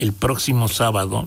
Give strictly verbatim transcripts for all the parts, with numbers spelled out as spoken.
el próximo sábado,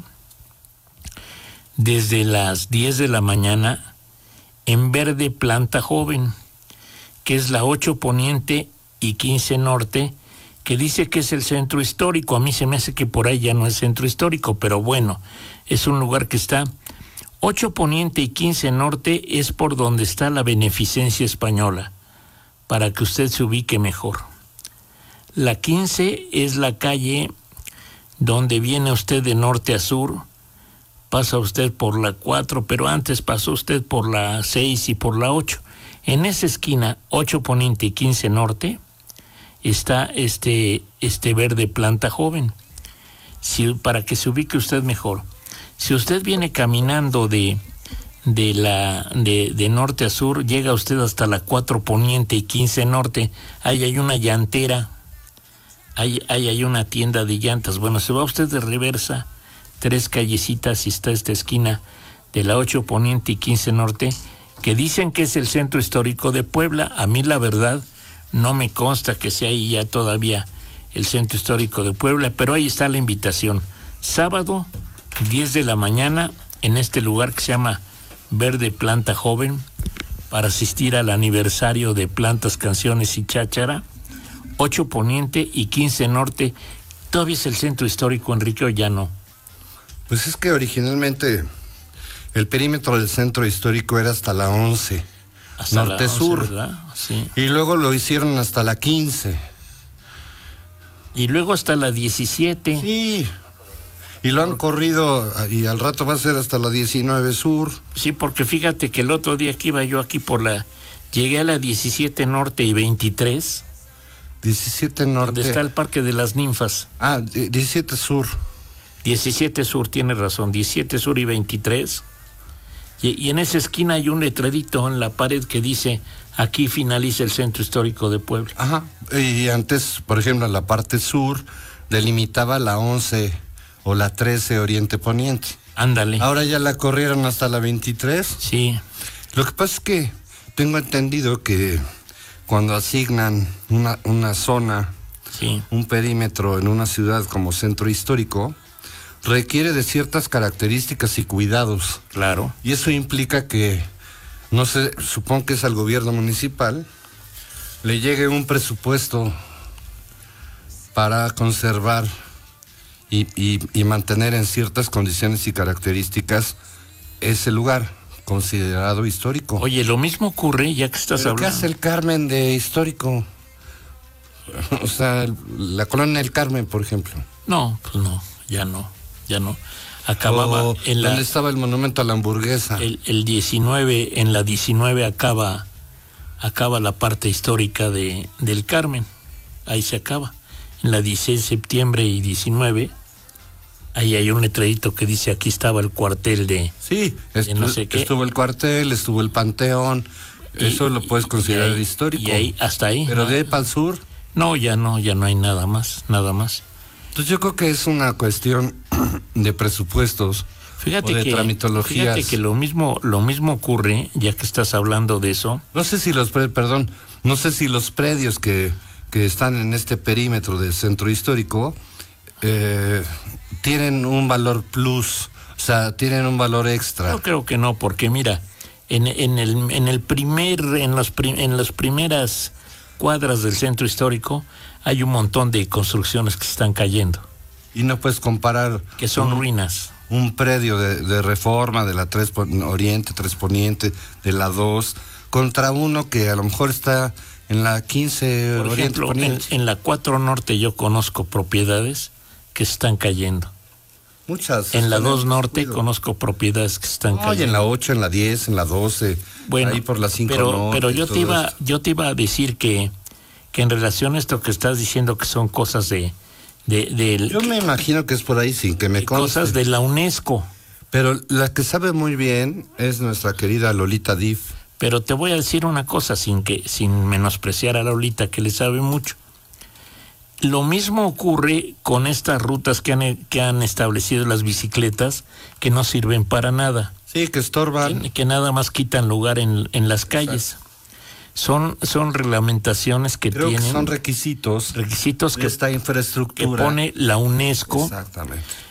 desde las diez de la mañana, en Verde Planta Joven, que es la ocho Poniente y quince Norte, que dice que es el centro histórico. A mí se me hace que por ahí ya no es centro histórico, pero bueno, es un lugar que está... ocho Poniente y quince Norte es por donde está la Beneficencia Española, para que usted se ubique mejor. La quince es la calle donde viene usted de norte a sur, pasa usted por la cuatro, pero antes pasó usted por la seis y por la ocho. En esa esquina, ocho Poniente y quince Norte, está este, este Verde Planta Joven, si, para que se ubique usted mejor. Si usted viene caminando de, de, la, de, de norte a sur, llega usted hasta la cuatro Poniente y quince Norte, ahí hay una llantera, ahí, ahí hay una tienda de llantas. Bueno, se va usted de reversa, tres callecitas y está esta esquina de la ocho Poniente y quince Norte, que dicen que es el centro histórico de Puebla. A mí la verdad no me consta que sea ahí ya todavía el centro histórico de Puebla, pero ahí está la invitación. Sábado, diez de la mañana, en este lugar que se llama Verde Planta Joven, para asistir al aniversario de Plantas, Canciones y Cháchara, ocho Poniente y quince Norte. ¿Todavía es el centro histórico, Enrique, o ya no? Pues es que originalmente el perímetro del centro histórico era hasta la once, hasta norte-sur, ¿verdad? Sí. Y luego lo hicieron hasta la quince. Y luego hasta la diecisiete. Sí. Y lo han corrido, y al rato va a ser hasta la diecinueve sur. Sí, porque fíjate que el otro día que iba yo aquí por la... Llegué a la diecisiete Norte y veintitrés. diecisiete Norte. Donde está el Parque de las Ninfas. Ah, diecisiete sur. diecisiete sur, tiene razón, diecisiete sur y veintitrés. Y, y en esa esquina hay un letrerito en la pared que dice, aquí finaliza el centro histórico de Puebla. Ajá, y antes, por ejemplo, la parte sur delimitaba la once o la trece Oriente Poniente. Ándale. Ahora ya la corrieron hasta la veintitrés. Sí. Lo que pasa es que tengo entendido que cuando asignan una, una zona, sí, un perímetro en una ciudad como centro histórico, requiere de ciertas características y cuidados. Claro. Y eso implica que, no sé, supongo que es al gobierno municipal, le llegue un presupuesto para conservar y, y, y mantener en ciertas condiciones y características ese lugar considerado histórico. Oye, lo mismo ocurre, ya que estás ¿Pero hablando. qué hace el Carmen de histórico? O sea, la colonia del Carmen, por ejemplo. No, pues no, ya no, ya no. Acababa o en la... ¿Dónde estaba el monumento a la hamburguesa? El, el diecinueve, en la diecinueve acaba, acaba la parte histórica de, del Carmen. Ahí se acaba. En la dieciséis de septiembre y diecinueve, ahí hay un letrerito que dice, aquí estaba el cuartel de... Sí, estu- no sé qué. Estuvo el cuartel, estuvo el panteón, y, eso lo puedes considerar y ahí, histórico. Y ahí, hasta ahí. Pero ¿no? de ahí para el sur... No, ya no, ya no hay nada más, nada más. Entonces yo creo que es una cuestión de presupuestos, fíjate o de que, tramitologías. Fíjate que lo mismo, lo mismo ocurre, ya que estás hablando de eso. No sé si los, pre- perdón, no sé si los predios que, que están en este perímetro del centro histórico eh, tienen un valor plus, o sea, tienen un valor extra. Yo creo que no, porque mira, en, en el, en el primer, en los prim, en las primeras cuadras del centro histórico hay un montón de construcciones que se están cayendo. Y no puedes comparar... Que son un, ruinas. Un predio de, de Reforma, de la tres Oriente, tres Poniente, de la dos, contra uno que a lo mejor está en la quince Por Oriente ejemplo, Poniente. En, en la cuatro Norte yo conozco propiedades que se están cayendo. Muchas. En la dos Norte cuido. conozco propiedades que se están cayendo. Oye, en la ocho, en la diez, en la doce, bueno, ahí por la cinco pero, Norte. pero yo te iba, esto. yo te iba a decir que, que en relación a esto que estás diciendo que son cosas de, de, de yo me imagino que es por ahí sin que me conste. Cosas de la UNESCO. Pero la que sabe muy bien es nuestra querida Lolita Diff. Pero te voy a decir una cosa sin que, sin menospreciar a Lolita, que le sabe mucho. Lo mismo ocurre con estas rutas que han, que han establecido las bicicletas, que no sirven para nada. Sí, que estorban. Que, que nada más quitan lugar en, en las calles. Son, son reglamentaciones que Creo tienen... que son requisitos. Requisitos que, esta infraestructura. que pone la UNESCO. Exactamente.